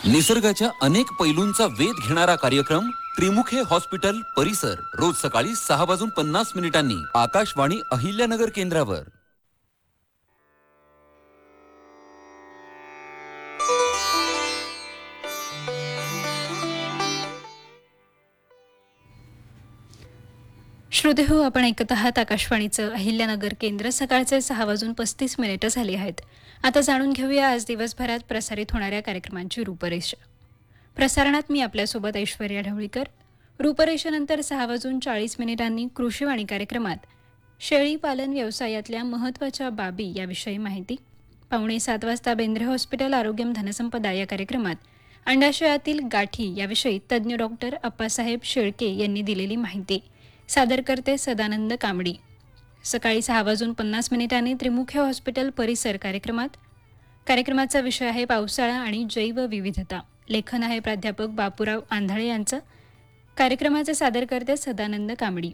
निसर्गाच्या अनेक पैलूंचा वेध घेणारा कार्यक्रम त्रिमुखे हॉस्पिटल परिसर रोज सकाळी 6:50 आकाशवाणी अहिल्यानगर केंद्रावर। श्रोते हो, आपण ऐकत आहात आकाशवाणीचं अहिल्यानगर केंद्र। सकाळचे 6:35 झाले आहेत। आता जाणून घेऊया आज दिवसभरात प्रसारित होणाऱ्या कार्यक्रमांची रूपरेषा। प्रसारणात मी आपल्यासोबत ऐश्वर्या ढवळीकर। रूपरेषेनंतर 6:40 कृषीवाणी कार्यक्रमात शेळी पालन व्यवसायातल्या महत्त्वाच्या बाबी याविषयी माहिती। 6:45 वाजता बेंद्रे हॉस्पिटल आरोग्यम धनसंपदा या कार्यक्रमात अंडाशयातील गाठी याविषयी तज्ज्ञ डॉक्टर अप्पासाहेब शेळके यांनी दिलेली माहिती। सादर करते सदानंद कामडी। सकाळी 6:50 त्रिमुखे हॉस्पिटल परिसर कार्यक्रमाचा विषय आहे पावसाळा आणि जैवविविधता। लेखन आहे प्राध्यापक बापूराव आंधळे यांचं। कार्यक्रमाचे सादर करते सदानंद कामडी।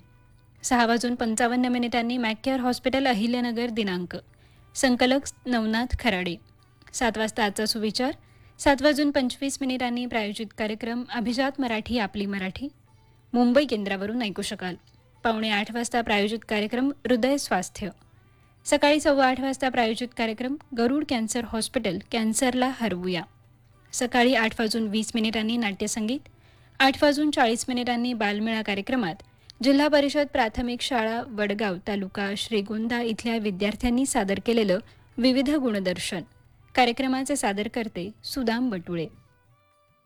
6:55 मॅककेअर हॉस्पिटल अहिल्यानगर दिनांक। संकलक नवनाथ खराडे। 7 वाजता आजचा सुविचार। 7:25 प्रायोजित कार्यक्रम अभिजात मराठी आपली मराठी मुंबई केंद्रावरून ऐकू शकाल। 7:45 वाजता प्रायोजित कार्यक्रम हृदय स्वास्थ्य। सकाळी 8:15 वाजता प्रायोजित कार्यक्रम गरुड कॅन्सर हॉस्पिटल कॅन्सरला हरवूया। सकाळी 8:20 नाट्यसंगीत। 8:40 बालमेळा कार्यक्रमात जिल्हा परिषद प्राथमिक शाळा वडगाव तालुका श्रीगोंदा इथल्या विद्यार्थ्यांनी सादर केलेलं विविध गुणदर्शन। कार्यक्रमाचे सादर करते सुदाम बटुळे।